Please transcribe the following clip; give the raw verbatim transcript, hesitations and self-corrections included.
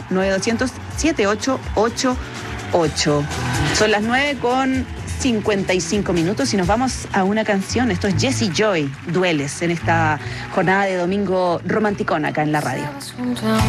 nueve dos cero cero, siete ocho ocho ocho. Son las nueve con cincuenta y cinco minutos y nos vamos a una canción. Esto es Jessie Joy, Dueles, en esta jornada de domingo romanticón acá en la radio.